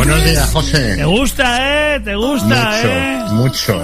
Buenos días, José. Te gusta, te gusta, mucho.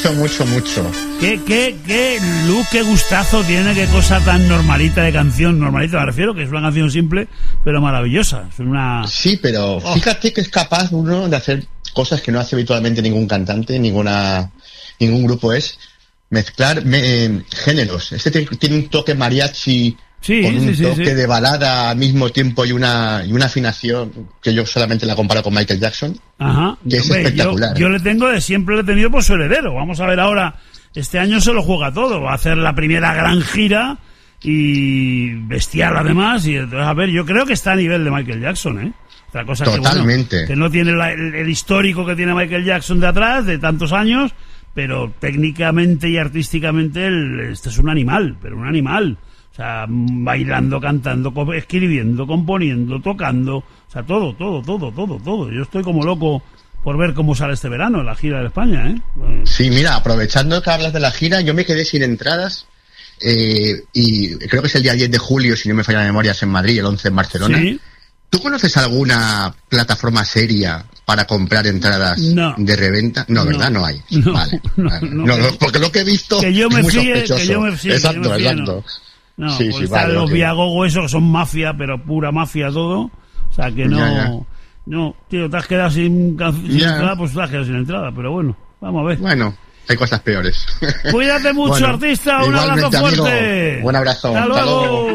Qué look, qué gustazo tiene, qué cosa tan normalita de canción. Normalita me refiero, que es una canción simple, pero maravillosa. Es una... Sí, pero fíjate que es capaz uno de hacer cosas que no hace habitualmente ningún cantante, ningún grupo, es mezclar géneros. Este tiene un toque mariachi, con un toque de balada al mismo tiempo y una afinación que yo solamente la comparo con Michael Jackson. Ajá. Que es espectacular. Yo siempre le he tenido por su heredero. Vamos a ver ahora, este año se lo juega todo, va a hacer la primera gran gira y bestial además, y entonces, a ver, yo creo que está a nivel de Michael Jackson, Otra cosa totalmente. Que no tiene el histórico que tiene Michael Jackson de atrás, de tantos años, pero técnicamente y artísticamente este es un animal, pero un animal. O sea, bailando, cantando, escribiendo, componiendo, tocando, o sea, todo. Yo estoy como loco por ver cómo sale este verano la gira de España, Sí, mira, aprovechando que hablas de la gira, yo me quedé sin entradas y creo que es el día 10 de julio, si no me falla la memoria, es en Madrid, el 11 en Barcelona. ¿Sí? ¿Tú conoces alguna plataforma seria para comprar entradas de reventa? No, ¿verdad? No hay. Vale. No, porque lo que he visto que yo me es muy fíe, sospechoso. Exacto. No, pues están los Viagogo, esos que son mafia, pero pura mafia todo. O sea que no. No, tío, te has quedado sin entrada, pues te has quedado sin entrada, pero bueno, vamos a ver. Bueno, hay cosas peores. Cuídate mucho, artista, un abrazo fuerte. Amigo, buen abrazo. Hasta luego.